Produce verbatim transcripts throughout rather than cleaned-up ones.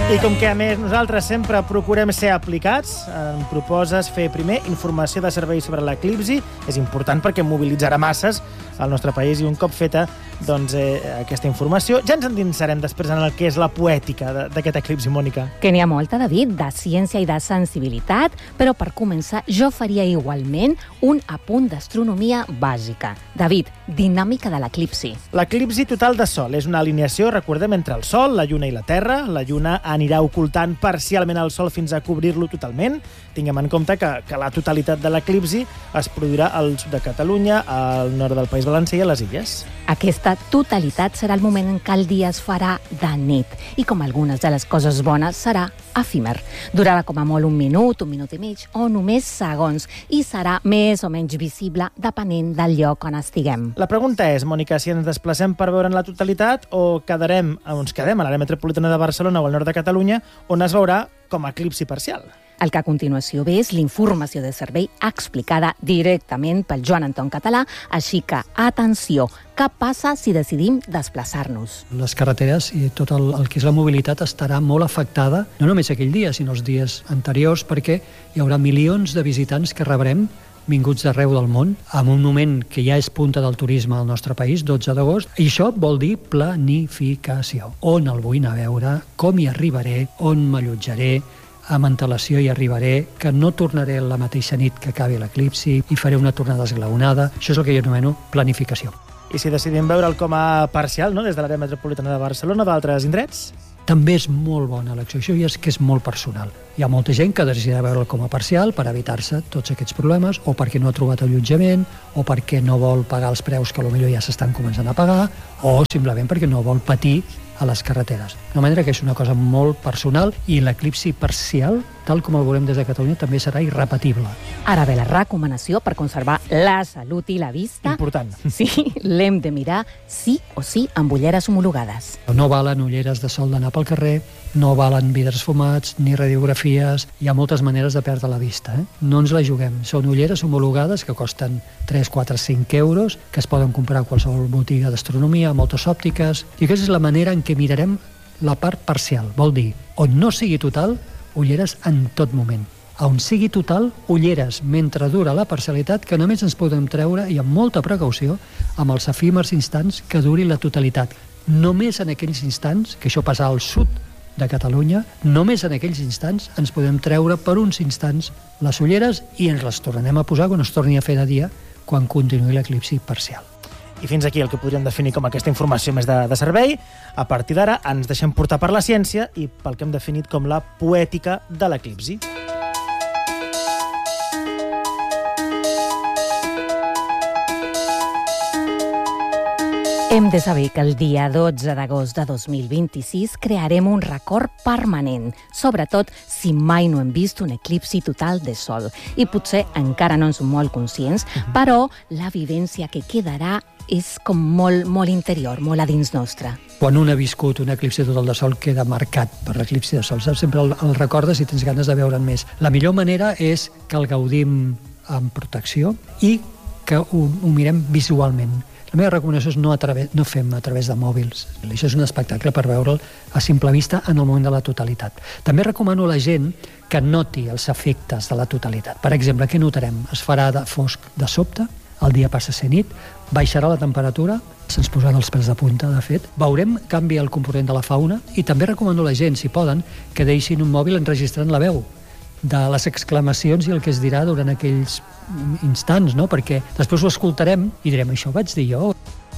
I com que, a més, nosaltres sempre procurem ser aplicats, em proposes fer primer informació de servei sobre l'eclipsi. És important perquè mobilitzarà masses al nostre país i un cop feta doncs, eh, aquesta informació, ja ens endinsarem després en el que és la poètica d'aquest eclipsi, Mònica. Que n'hi ha molta, David, de ciència i de sensibilitat, però per començar jo faria igualment un apunt d'astronomia bàsica. David, dinàmica de l'eclipsi. L'eclipsi total de Sol és una alineació, recordem, entre el Sol, la Lluna i la Terra. La Lluna anirà ocultant parcialment el Sol fins a cobrir-lo totalment. Tinguem en compte que, que la totalitat de l'eclipsi es produirà al sud de Catalunya, al nord del País Valencià i a les Illes. Aquesta totalitat serà el moment en què el dia es farà de nit i, com algunes de les coses bones, serà efímer. Durarà com a molt un minut, un minut i mig o només segons i serà més o menys visible depenent del lloc on estiguem. La pregunta és, Mònica, si ens desplacem per veure'n la totalitat o quedarem, ens quedem a l'àrea metropolitana de Barcelona o al nord de Catalunya, on es veurà com a eclipsi parcial. El que a continuació ve és l'informació de servei explicada directament pel Joan Anton Català, així que, atenció, què passa si decidim desplaçar-nos? Les carreteres i tot el, el que és la mobilitat estarà molt afectada, no només aquell dia, sinó els dies anteriors, perquè hi haurà milions de visitants que rebrem vinguts d'arreu del món, en un moment que ja és punta del turisme al nostre país, dotze d'agost, i això vol dir planificació. On el vull anar a veure, com hi arribaré, on m'allotjaré, amb antelació hi arribaré, que no tornaré la mateixa nit que acabi l'eclipsi i faré una tornada esglaonada. Això és el que jo anomeno planificació. I si decidim veure'l com a parcial, no?, des de l'àrea metropolitana de Barcelona o d'altres indrets? També és molt bona elecció, això ja és que és molt personal. Hi ha molta gent que decidirà veure'l com a parcial per evitar-se tots aquests problemes, o perquè no ha trobat allotjament, o perquè no vol pagar els preus que potser ja s'estan començant a pagar, o simplement perquè no vol patir a les carreteres. De manera que és una cosa molt personal i l'eclipsi parcial, tal com el veurem des de Catalunya, també serà irrepetible. Ara ve la recomanació per conservar la salut i la vista. Important. Sí, l'hem de mirar sí o sí amb ulleres homologades. No valen ulleres de sol d'anar pel carrer, no valen vidres fumats, ni radiografies. Hi ha moltes maneres de perdre la vista. Eh? No ens la juguem. Són ulleres homologades que costen tres, quatre, cinc euros, que es poden comprar a qualsevol botiga d'astronomia, moltes òptiques. I aquesta és la manera en què mirarem la part parcial. Vol dir, on no sigui total, ulleres en tot moment. On sigui total, ulleres mentre dura la parcialitat, que només ens podem treure, i amb molta precaució, amb els efímers instants que duri la totalitat. Només en aquells instants, que això passa al sud de Catalunya, només en aquells instants ens podem treure per uns instants les ulleres i ens les tornarem a posar quan es torni a fer de dia, quan continuï l'eclipsi parcial. I fins aquí el que podríem definir com aquesta informació més de, de servei. A partir d'ara ens deixem portar per la ciència i pel que hem definit com la poètica de l'eclipsi. Hem de saber que el dia dotze d'agost de dos mil vint-i-sis crearem un record permanent, sobretot si mai no hem vist un eclipsi total de Sol. I potser encara no en som molt conscients, però la vivència que quedarà és com molt, molt interior, molt a dins nostre. Quan un ha viscut un eclipsi total de Sol queda marcat per l'eclipsi de Sol. Saps? Sempre el, el recordes i tens ganes de veure'n més. La millor manera és que el gaudim amb protecció i que ho, ho mirem visualment. La meva recomanació és no, a través, no fem a través de mòbils. Això és un espectacle per veure'l a simple vista en el moment de la totalitat. També recomano a la gent que noti els efectes de la totalitat. Per exemple, què notarem? Es farà de fosc de sobte, el dia passa a ser nit, baixarà la temperatura, se'ns posaran els pèls de punta, de fet. Veurem canvi el component de la fauna i també recomano a la gent, si poden, que deixin un mòbil enregistrant la veu de les exclamacions i el que es dirà durant aquells instants, no? Perquè després ho escoltarem i direm, això ho vaig dir jo.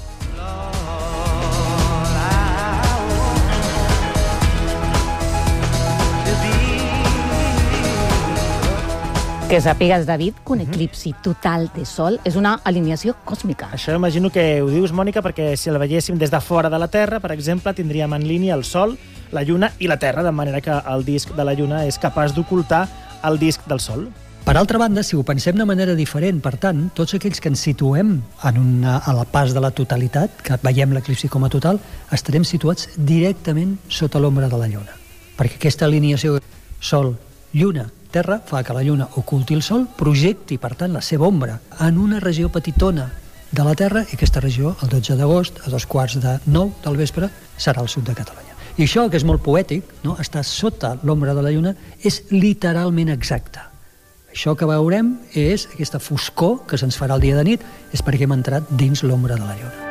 Que sàpigues, David, que un eclipsi total de Sol és una alineació còsmica. Això imagino que ho dius, Mònica, perquè si el veiéssim des de fora de la Terra, per exemple, tindríem en línia el Sol, la Lluna i la Terra, de manera que el disc de la Lluna és capaç d'ocultar el disc del Sol. Per altra banda, si ho pensem de manera diferent, per tant, tots aquells que ens situem en una, a la pas de la totalitat, que veiem l'eclipsi com a total, estarem situats directament sota l'ombra de la Lluna. Perquè aquesta alineació Sol-Lluna Terra fa que la Lluna oculti el Sol, projecti, per tant, la seva ombra en una regió petitona de la Terra, i aquesta regió, el dotze d'agost, a dos quarts de nou del vespre, serà al sud de Catalunya. I això, que és molt poètic, no? Estar sota l'ombra de la lluna, és literalment exacte. Això que veurem és aquesta foscor que se'ns farà el dia de nit, és perquè hem entrat dins l'ombra de la lluna.